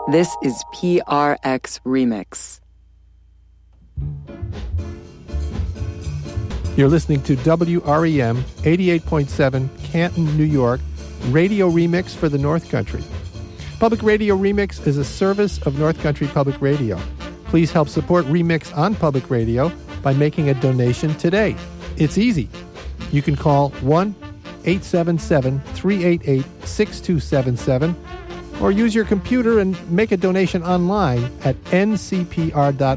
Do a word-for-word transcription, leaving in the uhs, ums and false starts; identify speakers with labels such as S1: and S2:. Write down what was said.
S1: This is P R X Remix.
S2: You're listening to W R E M eighty-eight point seven Canton, New York, Radio Remix for the North Country. Public Radio Remix is a service of North Country Public Radio. Please help support Remix on Public Radio by making a donation today. It's easy. You can call one eight seven seven, three eight eight, six two seven seven or use your computer and make a donation online at n c p r dot